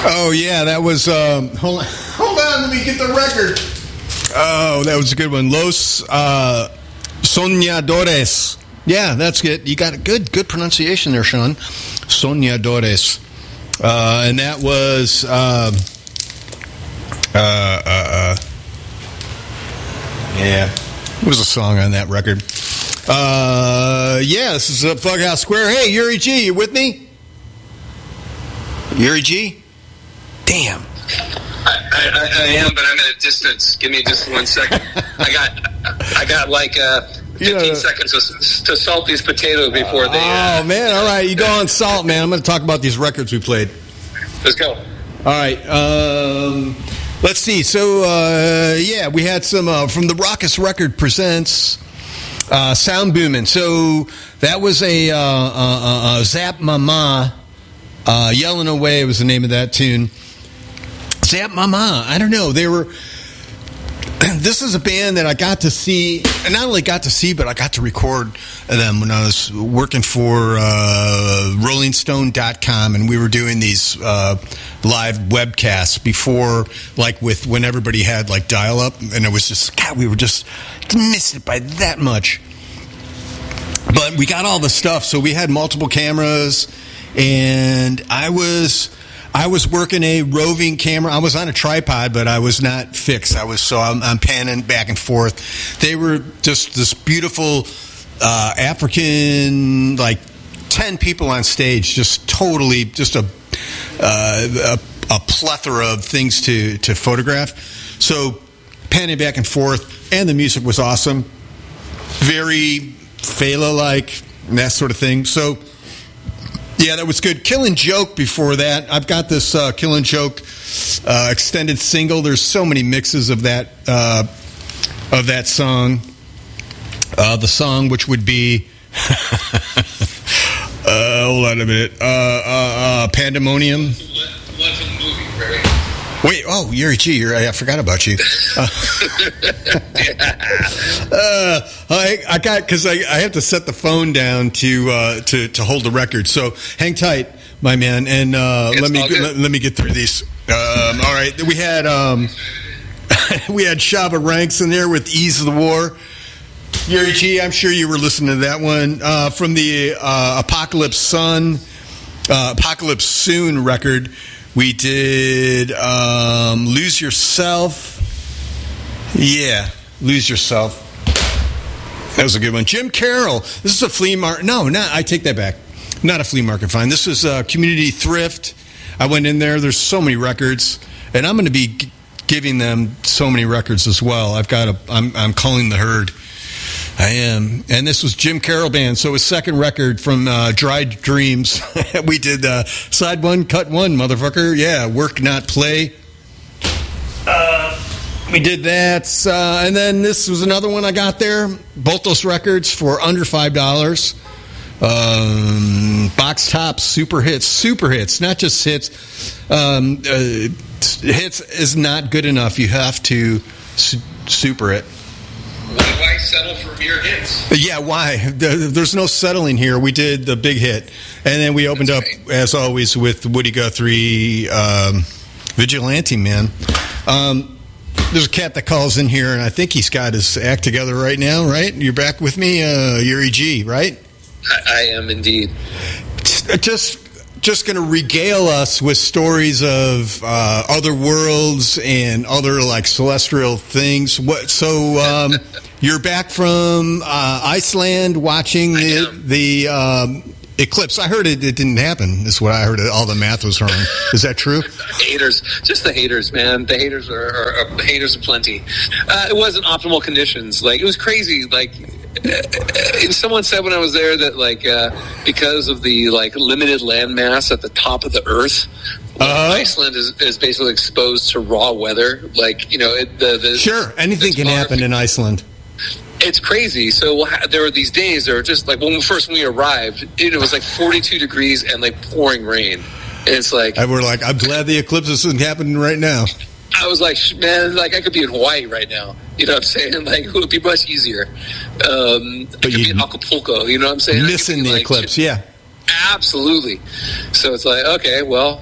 Oh, yeah, that was, hold on, let me get the record. Oh, that was a good one. Los Soñadores. Yeah, that's good. You got a good pronunciation there, Sean. Soñadores. And that was, yeah, it was a song on that record. Yeah, this is Bughouse Square. Hey, Yuri G, you with me? Yuri G? Damn. I am, but I'm at a distance. Give me just 1 second. I got like 15 seconds to salt these potatoes before they... Oh, man, all right. You go on salt, man. I'm going to talk about these records we played. Let's go. All right. Let's see. So, yeah, we had some from the Raucous Record Presents Sound Boomin'. So that was a Zap Mama, Yelling Away was the name of that tune. Zap Mama, I don't know. They were... This is a band that I got to see, and not only got to see, but I got to record them when I was working for RollingStone.com, and we were doing these live webcasts before, like when everybody had like dial-up, and it was just, God, we were just missed it by that much. But we got all the stuff, so we had multiple cameras, and I was working a roving camera. I was on a tripod, but I was not fixed. I'm panning back and forth. They were just this beautiful African, like 10 people on stage, just totally, just a plethora of things to photograph. So panning back and forth, and the music was awesome, very Fela-like, and that sort of thing. So. Yeah, that was good. Killin' Joke before that. I've got this Killin' Joke extended single. There's so many mixes of that song. The song, which would be... hold on a minute. Pandemonium. What's the movie, right? Wait, oh, Yuri G, I forgot about you. I got, because I have to set the phone down to hold the record. So hang tight, my man, and let me get through these. All right, we had Shabba Ranks in there with "Ease of the War." Yuri G, I'm sure you were listening to that one from the Apocalypse Soon record. We did Lose Yourself. Yeah, Lose Yourself. That was a good one. Jim Carroll. This is a flea market. No, I take that back. Not a flea market find. This is Community Thrift. I went in there. There's so many records. And I'm going to be giving them so many records as well. I'm calling the herd. I am. And this was Jim Carroll Band. So his second record from Dried Dreams. We did side one, cut one, motherfucker. Yeah, work, not play. We did that. And then this was another one I got there. Both those records for under $5. Box Top Super Hits, not just hits. Hits is not good enough. You have to super it. Why settle for mere hits? Yeah, why? There's no settling here. We did the big hit. And then we opened up, as always, with Woody Guthrie, Vigilante Man. There's a cat that calls in here, and I think he's got his act together right now, right? You're back with me, Yuri G, right? I am indeed. Just going to regale us with stories of other worlds and other like celestial things. So you're back from Iceland watching the eclipse. I heard it didn't happen. Is what I heard. All the math was wrong. Is that true? Haters, just the haters, man. The haters are haters aplenty. It wasn't optimal conditions. Like, it was crazy. Like, someone said when I was there that because of the limited landmass at the top of the Earth, Iceland is basically exposed to raw weather. Sure, anything can happen in Iceland. It's crazy. So there were these days that were just like when we arrived, it was like 42 degrees and pouring rain. And it's like, and we're like, I'm glad the eclipse isn't happening right now. I was like, man, I could be in Hawaii right now. You know what I'm saying? It would be much easier. I could be in Acapulco. You know what I'm saying? Missing the eclipse, yeah. Absolutely. So it's like, okay, well,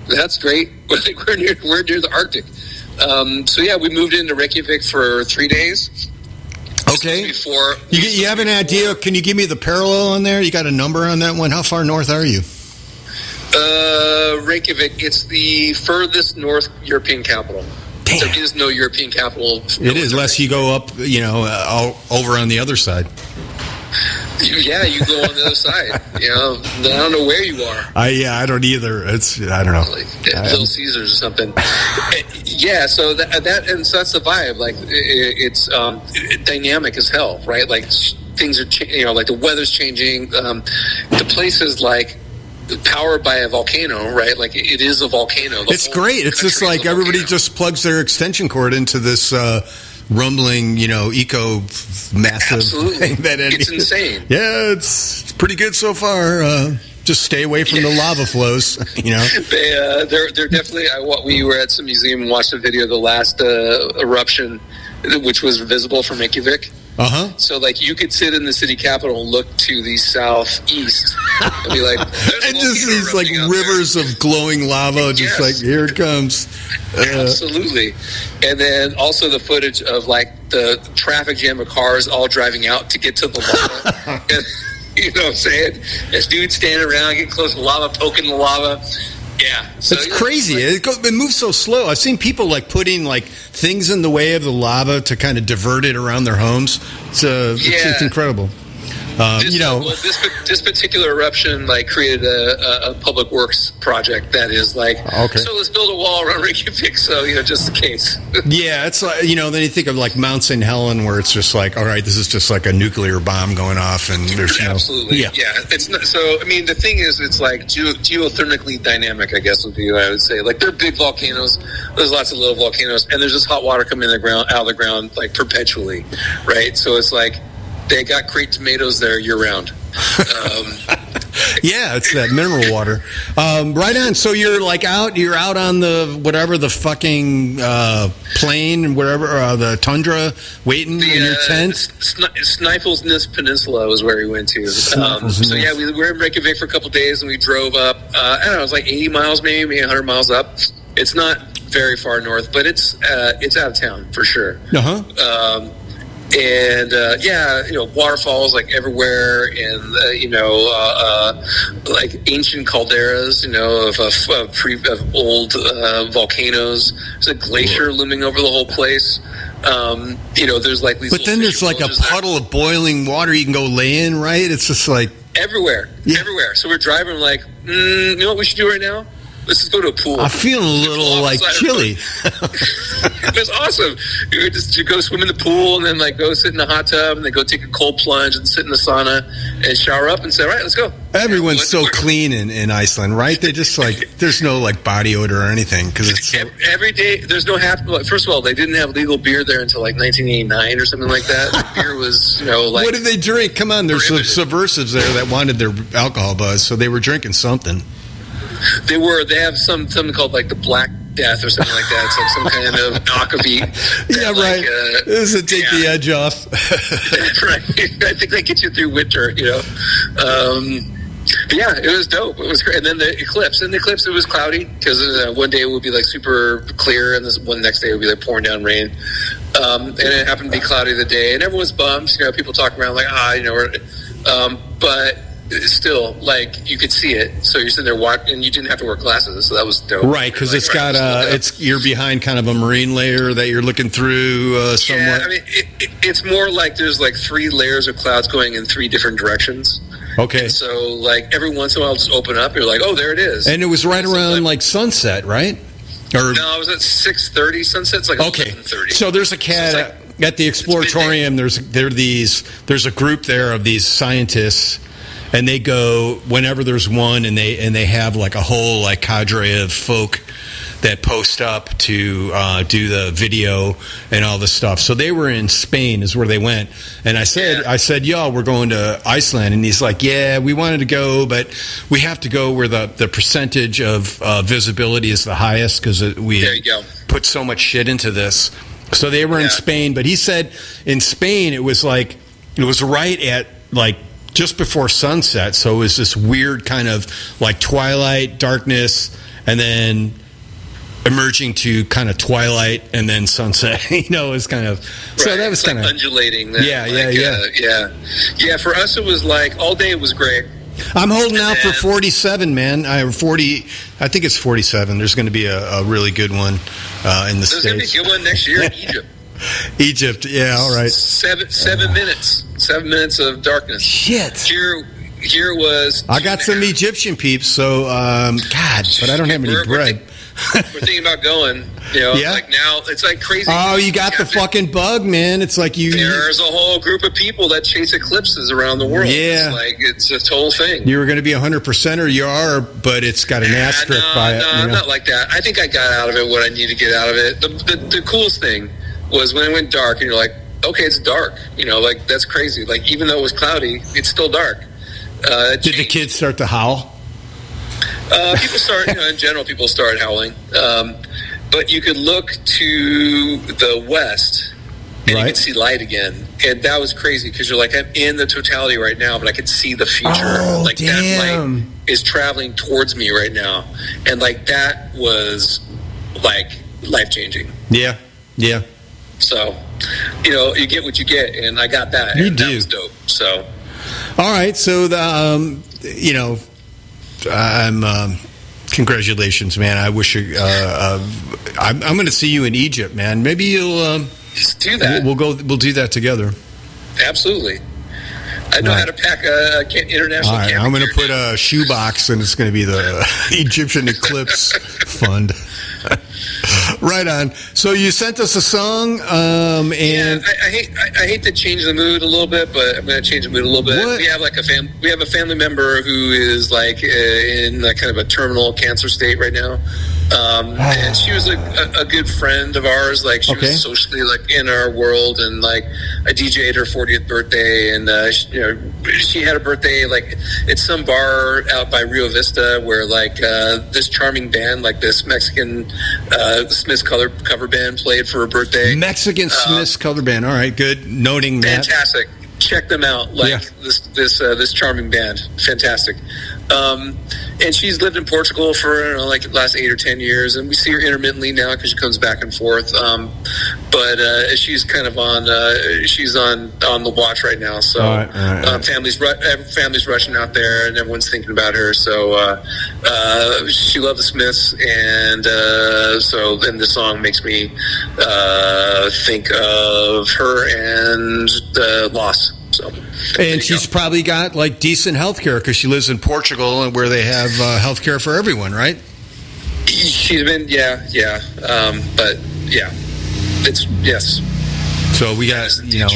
that's great. We're near the Arctic. So yeah, we moved into Reykjavik for 3 days. Okay. You have an idea? Can you give me the parallel on there? You got a number on that one? How far north are you? Reykjavik. It's the furthest north European capital. Damn. There is no European capital. It is, unless you go up, over on the other side. Yeah, you go on the other side. I don't know where you are. I don't either. I don't know. Like Little Caesars or something. Yeah, so and so that's the vibe. Like it's dynamic as hell, right? Like things are like the weather's changing. The place is like powered by a volcano, right? Like it is a volcano. It's great. It's just like everybody just plugs their extension cord into this rumbling, eco massive Absolutely. thing. It's insane. Yeah, it's pretty good so far. Just stay away from the lava flows, They're definitely. We were at some museum and watched a video of the last eruption, which was visible from Reykjavik. So, like, you could sit in the city capitol and look to the southeast and be like, and just these like rivers of glowing lava, just like here it comes. Absolutely. And then also the footage of like the traffic jam of cars all driving out to get to the lava. And, you know what I'm saying? This dude standing around, getting close to lava, poking the lava. Yeah, so it's crazy. It moves so slow. I've seen people like putting like things in the way of the lava to kind of divert it around their homes. It's incredible. This particular eruption like created a public works project that is like, so let's build a wall around Reykjavik. So just in case. Yeah, it's like then you think of like Mount St. Helen, where it's just like, all right, this is just like a nuclear bomb going off, and there's absolutely, It's not, so I mean, the thing is, it's like geothermically dynamic, I guess would be what I would say. Like they're big volcanoes. There's lots of little volcanoes, and there's just hot water coming out of the ground like perpetually, right? So it's like. They got great tomatoes there year round. Yeah, it's that mineral water. Right on. So you're out on the fucking plain, wherever, the tundra, waiting in your tent? Snæfellsnes Peninsula was where we went to. So yeah, we were in Reykjavik for a couple days, and we drove up, I don't know, it was like 80 miles maybe 100 miles up. It's not very far north, but it's out of town for sure. And waterfalls like everywhere, and like ancient calderas, of old volcanoes. There's a glacier looming over the whole place. There's like these. But then there's like a puddle of boiling water you can go lay in, right? It's just like everywhere. So we're driving, like, you know what we should do right now? Let's just go to a pool. I'm feeling a little like chilly. It was awesome. You go swim in the pool, and then like go sit in the hot tub, and then go take a cold plunge and sit in the sauna and shower up and say, all right, let's go. Everyone's so clean in Iceland, right? They just like, there's no like body odor or anything, because it's every day. There's no first of all, they didn't have legal beer there until like 1989 or something like that. Beer was like, what did they drink? Come on, there's some subversives there that wanted their alcohol buzz, so they were drinking something. They have something called like the Black Death or something like that. It's like some kind of aquavit. Yeah, right. This is take the edge off. Right. I think they get you through winter, But yeah, it was dope. It was great. And then the eclipse. It was cloudy because one day it would be like super clear, and this one next day it would be like pouring down rain. And it happened to be cloudy the day, and everyone's bummed. People talking around like, but still, like, you could see it, so you're sitting there watching, and you didn't have to wear glasses, so that was dope. Right, because it's got you're behind kind of a marine layer that you're looking through somewhat. Yeah, I mean, it's more like there's like 3 layers of clouds going in 3 different directions. Okay. And so, like, every once in a while, it'll just open up, you're like, oh, there it is. And it was right around, like, sunset, right? No, it was at 6:30 sunset. It's like 11:30. So there's a cat at the Exploratorium. There's a group there of these scientists. And they go whenever there's one, and they have like a whole like cadre of folk that post up to do the video and all this stuff. So they were in Spain, is where they went. And I said, yo, we're going to Iceland. And he's like, yeah, we wanted to go, but we have to go where the percentage of visibility is the highest, because we put so much shit into this. So they were in Spain, but he said in Spain it was right at like just before sunset, so it was this weird kind of like twilight darkness, and then emerging to kind of twilight and then sunset. Is kind of so that was kind of undulating. Then. Yeah. For us, it was like all day. It was great. I'm holding out for 47, man. I think it's 47. There's going to be a really good one in the States. There's going to be a good one next year in Egypt. Egypt, yeah, all right. 7 minutes. 7 minutes of darkness. Shit. Here was. I got some Egyptian peeps, so God, but I don't have any bread. We're thinking about going. Like now it's like crazy. Oh, you got the fucking bug, man. It's like you. There's a whole group of people that chase eclipses around the world. Yeah, it's a total thing. You were going to be 100%, or you are, but it's got an asterisk by it. No, not like that. I think I got out of it what I need to get out of it. The coolest thing was when it went dark, and you're like, okay, it's dark. Like that's crazy. Like even though it was cloudy, it's still dark. Did the kids start to howl? People started, in general, people started howling. But you could look to the west and you could see light again. And that was crazy because you're like, I'm in the totality right now, but I could see the future. Oh, like damn. That light is traveling towards me right now. And like that was like life-changing. Yeah. So, you get what you get, and I got that. You and do. That was dope. So. All right. So, I'm congratulations, man. I wish I'm going to see you in Egypt, man. Maybe you'll just do that. We'll do that together. Absolutely. I know how to pack a international. All right, I'm going to put a shoebox, and it's going to be the Egyptian Eclipse Fund. Right on. So you sent us a song, and I hate to change the mood a little bit, but I'm going to change the mood a little bit. What? We have we have a family member who is like in like kind of a terminal cancer state right now, and she was a good friend of ours. Like she was socially like in our world, and like I DJ'd her 40th birthday, and she had a birthday like at some bar out by Rio Vista where like this charming band, like this Mexican Smiths cover band, played for her birthday. Mexican Smiths cover band. All right, good. Noting that. Fantastic. Check them out. Like this charming band. Fantastic. And she's lived in Portugal for like the last 8 or 10 years, and we see her intermittently now because she comes back and forth. But she's kind of on the watch right now. So family's rushing out there, and everyone's thinking about her. So she loved the Smiths, and so then the song makes me think of her and the loss. So, and she's probably got like decent health care because she lives in Portugal, and where they have health care for everyone, right? She's been, but yeah, it's yes. So we got,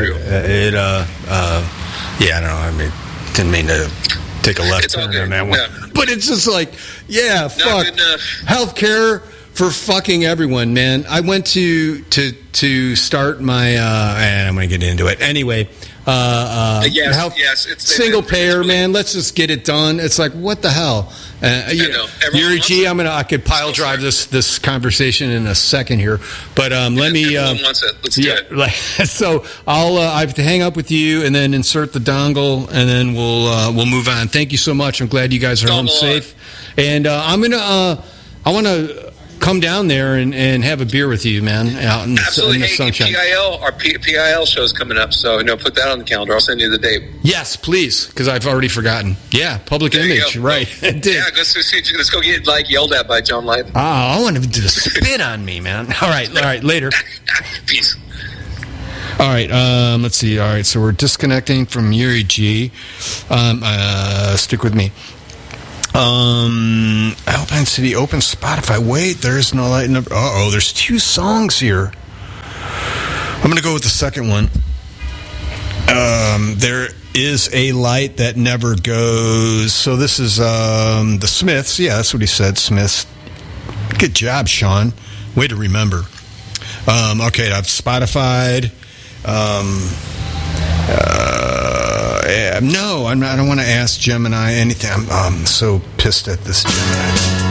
I don't know. I mean, didn't mean to take a left turn on that one, but it's just like, fuck, health care for fucking everyone, man. I went to start my, and I'm going to get into it anyway. It's single payer, man. Let's just get it done. It's like, what the hell? Yuri G, I could pile drive this conversation in a second here, but let me. Everyone wants it. Let's do it. So I have to hang up with you and then insert the dongle, and then we'll move on. Thank you so much. I'm glad you guys are home safe, and I want to come down there and have a beer with you, man, out in the sunshine. Our PIL show's coming up, so put that on the calendar. I'll send you the date. Yes, please, because I've already forgotten. Yeah, Public Image, right? Yeah, let's go get like yelled at by John Lydon. Oh, I want him to spit on me, man. All right, later. Peace. All right, let's see. All right, so we're disconnecting from Yuri G. Stick with me. Alpine City open Spotify. Wait, there's no light number. There's 2 songs here. I'm going to go with the second one. There is a light that never goes. So this is the Smiths. Yeah, that's what he said, Smiths. Good job, Sean. Way to remember. Okay, I've Spotify'd. No, I don't want to ask Gemini anything. I'm so pissed at this Gemini.